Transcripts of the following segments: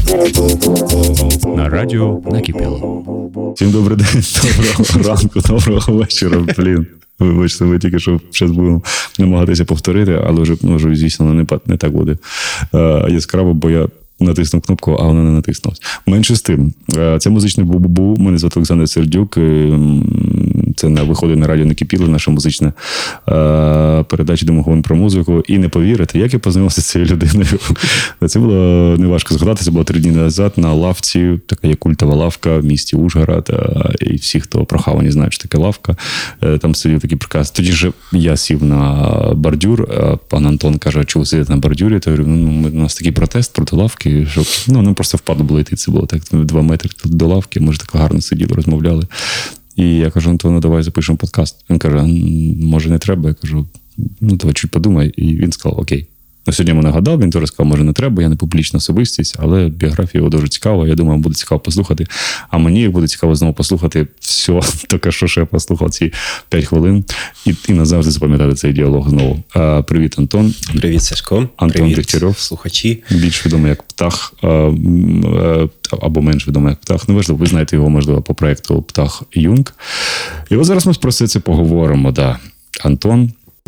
На радіо накипіло. Всім добрий день, доброго ранку, доброго вечора, блін. Вибачте, ми тільки що зараз будемо намагатися повторити, але вже звісно, не так буде яскраво, бо я натиснув кнопку, а вона не натиснулась. Менше з тим. Це музичний бу-бу-бу. Мене звати Олександр Сердюк. Це виходить на радіо «Накипіло», наша музична передача, де ми говоримо про музику. І не повірите, як я познайомився з цією людиною. Це було неважко згадати. Це було 3 дні назад на лавці. Така є культова лавка в місті Ужгород. І всі, хто прохавані, знають, що таке лавка. Там сидів такий приказ. Тоді ж я сів на бордюр. Пан Антон каже, чого сидіти на бордюрі? То я говорю, у нас такий протест проти лавки, щоб нам просто впадло було йти. Це було так 2 метри до лавки. Ми ж так гарно сиділи, розмовляли. І я кажу, Антону, давай запишемо подкаст. Він каже, може не треба? Я кажу, давай чуть подумай. І він сказав, окей. Сьогодні мене нагадав, він теж сказав, може не треба, я не публічна особистість, але біографія його дуже цікава, я думаю, буде цікаво послухати. А мені буде цікаво знову послухати все, таке, що я послухав ці 5 хвилин, і назавжди запам'ятати цей діалог знову. Привіт, Антон. Привіт, Сашко. Антон Дегтярьов. Слухачі. Більш відомий як Птах, або менш відомий як Птах. Неважливо, ви знаєте його, можливо, по проєкту Птах Юнг. І ось зараз ми про це поговоримо, да. Антон.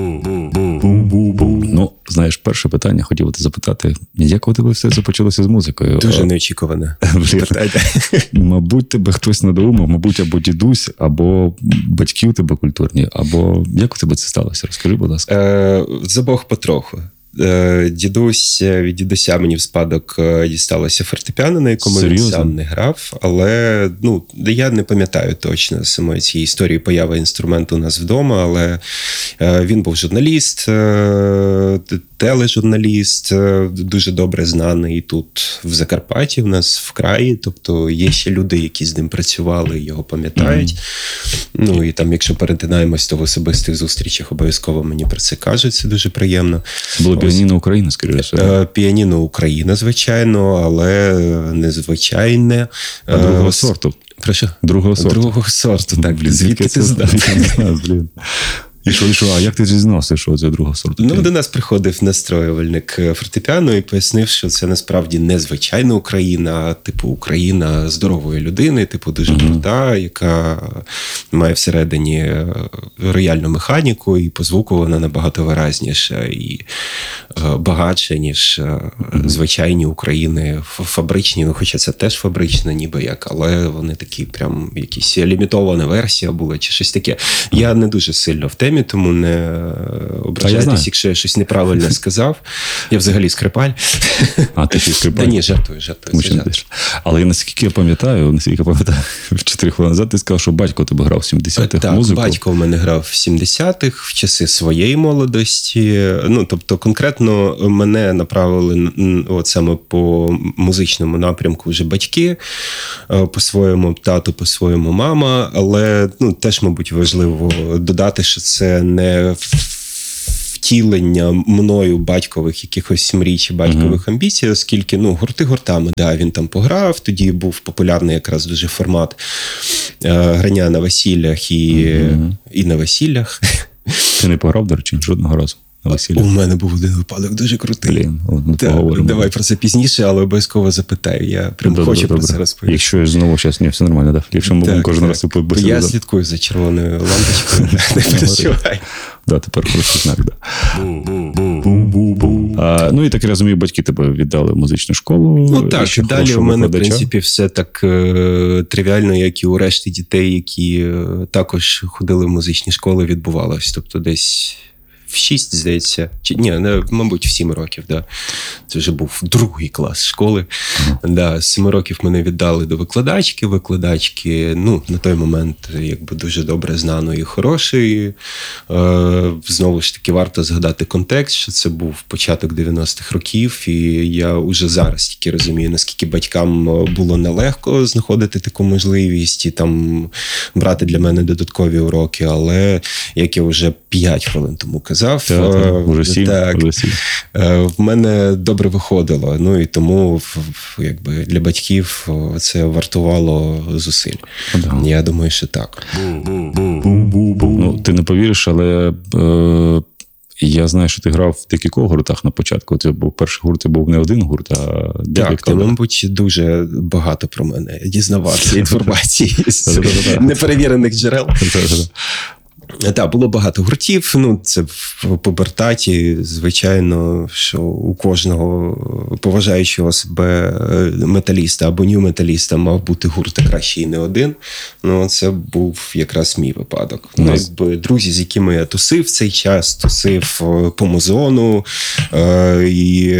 Ну, знаєш, перше питання хотів би запитати, як у тебе все почалося з музикою? Дуже неочікуване питання. Мабуть, тебе хтось надоумав, мабуть, або дідусь, або батьки у тебе культурні, або як у тебе це сталося? Розкажи, будь ласка. З обох потроху. Дідусь, від дідуся мені в спадок дісталося фортепіано, на якому він сам не грав, але я не пам'ятаю точно самої цієї історії появи інструменту у нас вдома, але він був журналіст, тележурналіст, дуже добре знаний тут в Закарпатті, в нас в краї, тобто є ще люди, які з ним працювали, його пам'ятають. І там, якщо перетинаємось, то в особистих зустрічах обов'язково мені про це кажуть, це дуже приємно. Було піаніно Україна, скоріше. Піаніно Україна, звичайно, але незвичайне. А другого сорту. Прошу? Другого сорту, так. Звідки ти знав? Блін. І що, а як ти дізнався, що це другого сорту? До нас приходив настроювальник фортепіано і пояснив, що це насправді не звичайна Україна, а типу Україна здорової людини, типу дуже крута, яка має всередині рояльну механіку, і по звуку вона набагато виразніша і багатша, ніж звичайні України фабричні, хоча це теж фабрична ніби як, але вони такі прям якісь лімітована версія була чи щось таке. Я не дуже сильно в темі, тому не ображайтесь, якщо я щось неправильно сказав. Я взагалі скрипаль. А, ти ще скрипаль? Та ні, жартую. Але наскільки я пам'ятаю, 4 хвилини назад ти сказав, що батько тебе грав в 70-х музику. Так, батько в мене грав в 70-х, в часи своєї молодості. Тобто конкретно мене направили саме по музичному напрямку вже батьки, по-своєму тато, по-своєму мама, але теж, мабуть, важливо додати, що це не втілення мною батькових якихось мрій чи батькових амбіцій, оскільки, гурти гуртами, він там пограв, тоді був популярний якраз дуже формат грання на весіллях і на весіллях. Ти не пограв, до речі, жодного разу? У мене був один випадок дуже крутий. Давай про це пізніше, але обов'язково запитаю. Я прям хочу про це розповісти. Якщо знову зараз, все нормально, так? Якщо ми будемо кожен раз бесіду. Я слідкую за червоною лампочкою, не переживай. Тепер хороший знак, і так я розумію, батьки тебе віддали в музичну школу. Так, далі у мене, в принципі, все так тривіально, як і у решти дітей, які також ходили в музичні школи, відбувалось. Тобто десь в 6, здається, мабуть, в 7 років, Це вже був 2-й клас школи. З 7 років мене віддали до викладачки. Викладачки, на той момент, дуже добре знаної і хорошої. Знову ж таки, варто згадати контекст, що це був початок 90-х років, і я вже зараз тільки розумію, наскільки батькам було нелегко знаходити таку можливість і там брати для мене додаткові уроки, але, як я вже 5 хвилин тому казав, уже 7. В мене добре виходило. І тому для батьків це вартувало зусиль. Я думаю, що так. Ти не повіриш, але Я знаю, що ти грав в декількох гуртах на початку. Це був перший гурт, це був не один гурт, а декілька. Так, ти, мабуть, дуже багато про мене дізнавався інформації з неперевірених джерел. Так, було багато гуртів. Ну, це в пубертаті, звичайно, що у кожного поважаючого себе металіста або нью-металіста мав бути гурт, а краще і не один. Ну, це був якраз мій випадок. Ну, якби друзі, з якими я тусив в цей час, тусив по музону, і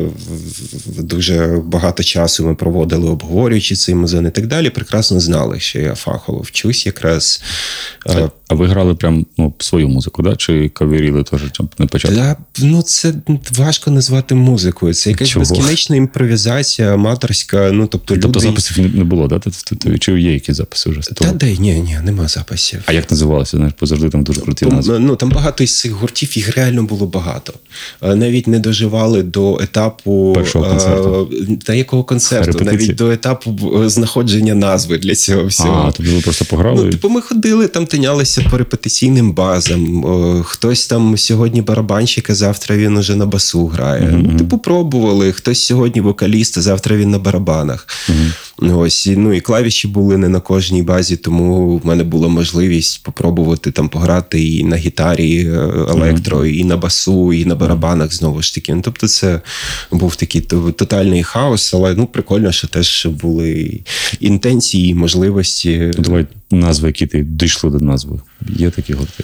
дуже багато часу ми проводили, обговорюючи цей музон і так далі, прекрасно знали, що я фахово вчусь якраз. А ви грали прям свою музику, да? Чи каверіли теж на початку? Да, ну це важко назвати музикою. Це якась безкінечна імпровізація, аматорська. Ну, тобто записів не було, да? Чи є якісь записи вже? Ні, нема записів. А як називалося? Знаєш, позавжди там дуже круті назви. Ну, там багато із цих гуртів, їх реально було багато. Навіть не доживали до етапу... Першого концерту. Та якого концерту? Репетиції? Навіть до етапу знаходження назви для цього всього. Тобто ви просто пограли? Ну, ми ходили, там тинялися по репетиційним базам. Хтось там сьогодні барабанщик, а завтра він уже на басу грає. Пробували. Хтось сьогодні вокаліст, а завтра він на барабанах. Ось, ну і клавіші були не на кожній базі, тому в мене була можливість попробувати там пограти і на гітарі електро, і на басу, і на барабанах знову ж таки. Ну, тобто це був такий тотальний хаос, але прикольно, що теж були інтенції, можливості. Давай назви, які ти дійшли до назви. Є такі гурти?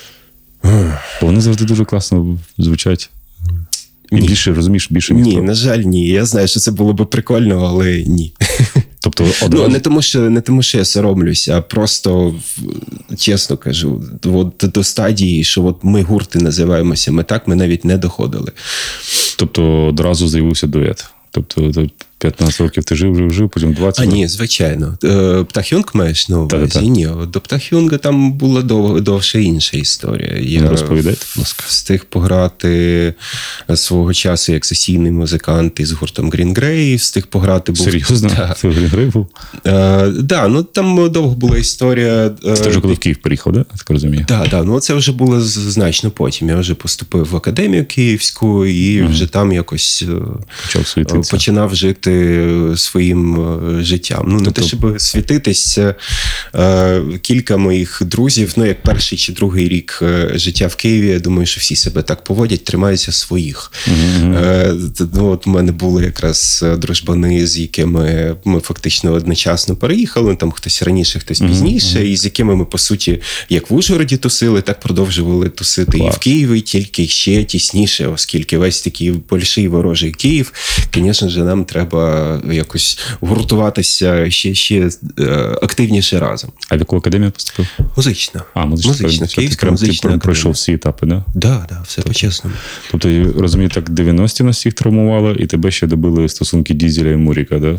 Вони завжди дуже класно звучать. І більше, розумієш, більше ніхто. Ні, на жаль, ні. Я знаю, що це було би прикольно, але ні. Тобто, не тому, що я соромлюся, а просто, чесно кажу, от до стадії, що от ми гурти називаємося, ми навіть не доходили. Тобто, одразу з'явився дует. Тобто, 15 років ти жив, потім 20. Ні, звичайно. Птахюнг маєш на увазі? Так. Ні, до Птахюнга там була довше інша історія. Я розповідайте, будь ласка. Встиг пограти свого часу як сесійний музикант із гуртом Green Grey, встиг пограти... Серйозно? Це Green Grey був? Так, там довго була історія... Це вже коли в Київ приїхав, так? Так розумію? Так, це вже було значно потім. Я вже поступив в Академію Київську і вже там якось починав жити своїм життям. Ну, не те, щоб світитися. Кілька моїх друзів, як перший чи другий рік життя в Києві, я думаю, що всі себе так поводять, тримаються своїх. От у мене були якраз дружбани, з якими ми фактично одночасно переїхали, там хтось раніше, хтось пізніше, і з якими ми, по суті, як в Ужгороді тусили, так продовжували тусити і в Києві, тільки ще тісніше, оскільки весь такий больший ворожий Київ, звісно ж, нам треба якось гуртуватися ще активніше разом. А в яку академію поступив? Музична. Музична. Київська музична академія. Пройшов всі етапи, да? Да, все по-чесному. Тобто, я розумію, так 90-ті нас всіх травмували, і тебе ще добили стосунки Дізеля і Муріка, да?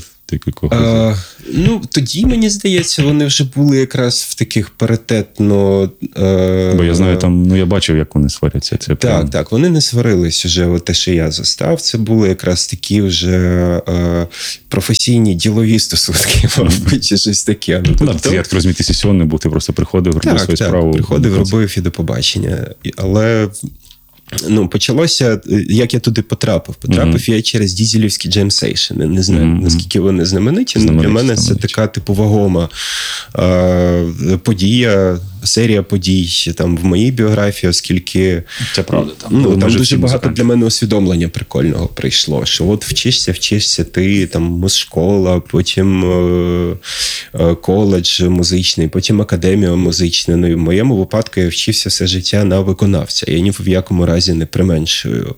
Тоді, мені здається, вони вже були якраз в таких паритетно... Бо я знаю, там, я бачив, як вони сваряться. Це так, вони не сварились вже, те, що я застав, це були якраз такі вже професійні ділові стосунки, мабуть, чи щось таке. Я так розумію, ти сесійний був, ти просто приходив, робив свою справу. Приходив, робив і до побачення. Але... почалося, як я туди потрапив. Потрапив я через дізелівські джемсейшени. Не знаю, наскільки вони знамениті. Для мене це така вагома подія, серія подій там в моїй біографії, оскільки це правда. Там дуже багато для мене усвідомлення прикольного прийшло. Що от вчишся ти, там музшкола, потім коледж музичний, потім академія музична. Ну і в моєму випадку я вчився все життя на виконавця. Я ні в якому разі не применшую.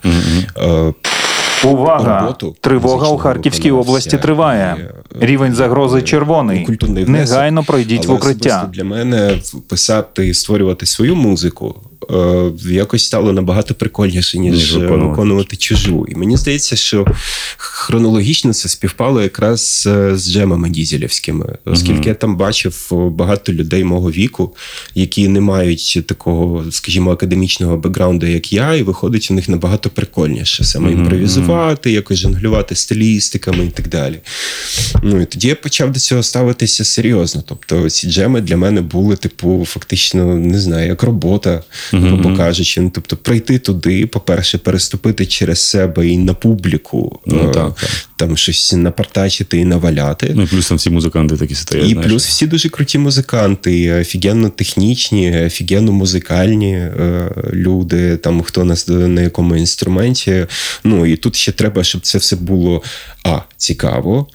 Увага! Тривога у Харківській області триває. Рівень загрози червоний. Негайно пройдіть в укриття. Для мене писати, створювати свою музику якось стало набагато прикольніше, ніж виконувати чужу. І мені здається, що хронологічно це співпало якраз з джемами дізелівськими. Оскільки я там бачив багато людей мого віку, які не мають такого, скажімо, академічного бекграунду, як я, і виходить у них набагато прикольніше. Саме імпровізувати, якось жонглювати стилістиками і так далі. Ну, і тоді я почав до цього ставитися серйозно. Тобто ці джеми для мене були, типу, фактично, не знаю, як робота, грубо кажучи. Ну, тобто прийти туди, по-перше, переступити через себе і на публіку, там щось напартачити і наваляти. Ну, і плюс там всі музиканти такі стоять. І плюс всі дуже круті музиканти, офігенно технічні, офігенно музикальні люди, там хто на якому інструменті. Ну, і тут ще треба, щоб це все було цікаво,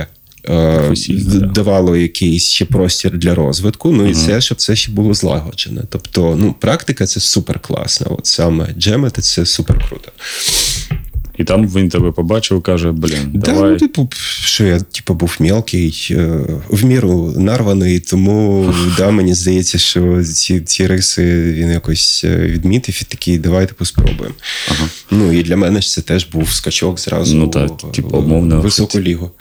давало якийсь ще простір для розвитку, ну і це, щоб це ще було злагоджене. Тобто, ну, практика – це супер класна. От саме джемити – це супер круто. І там він тебе побачив, каже, давай. Ну, типу, що я, був мелкий, в міру нарваний, тому, мені здається, що ці риси він якось відмітив і такий, давай, спробуємо. Ага. Ну, і для мене ж це теж був скачок зразу в високу лігу.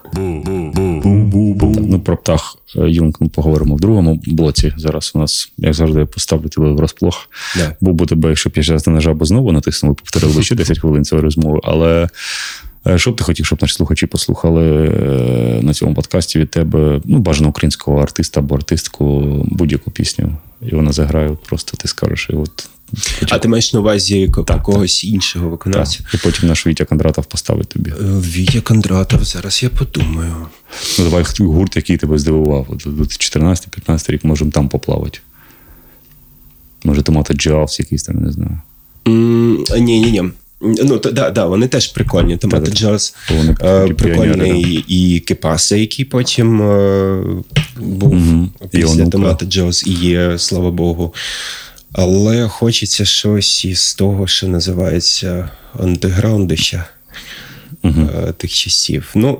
Ну, про птах Юнг ми поговоримо в другому блоці. Зараз у нас, як завжди, я поставлю тебе врозплох. Yeah. Був би тебе, якщо б я зараз на жабу знову натиснув, повторили ще 10 хвилин цієї розмови. Але що б ти хотів, щоб наші слухачі послухали на цьому подкасті від тебе, ну, бажано українського артиста або артистку, будь-яку пісню, і вона заграє, просто ти скажеш, і от... А ти маєш на увазі когось іншого виконавця? Так. І потім наш Вітя Кондратов поставить тобі. Вітя Кондратов, зараз я подумаю. Ну, давай гурт, який тебе здивував. 14-15 рік, можемо там поплавати. Може, Томато Джаз якийсь там, не знаю. Ні. Ну, вони теж прикольні. Томато Джаз прикольний. І Кепаса, який потім був після Томато Джаз і є, слава Богу. Але хочеться щось із того, що називається андеграундища тих часів. Ну,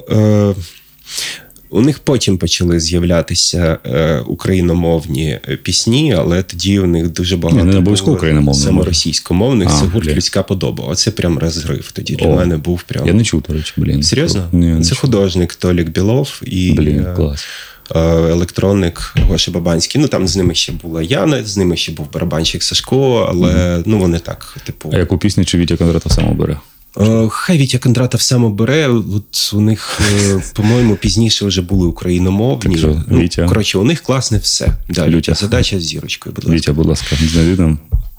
у них потім почали з'являтися україномовні пісні, але тоді у них дуже багато було саморосійськомовних. Це гурт «Людська подоба». Оце прям розрив тоді для мене був прям. Я не чув, до речі, Серйозно? Це художник Толік Білов і... клас. Електронник Гоша Бабанський. Ну, там з ними ще була Яна, з ними ще був барабанщик Сашко, але ну вони так, А яку пісню чи Вітя Кондратов сам обере? Хай Вітя Кондратов сам обере. От у них, по-моєму, пізніше вже були україномовні. Коротше, у них класне все. Да, задача з зірочкою, будь ласка. Вітя, будь ласка, знайди нам.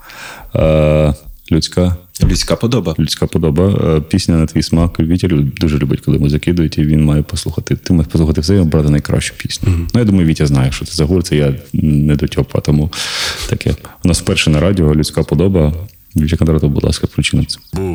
Людська подоба. Людська подоба. Пісня на твій смак. Вітя дуже любить, коли йому закидують, і він має послухати. Ти маєш послухати все і обрати найкращу пісню. Ну, я думаю, Вітя знає, що це за гурт, це я не дотьопа, тому таке. У нас вперше на радіо «Людська подоба». Вітя Кондратов, будь ласка, включи нам це.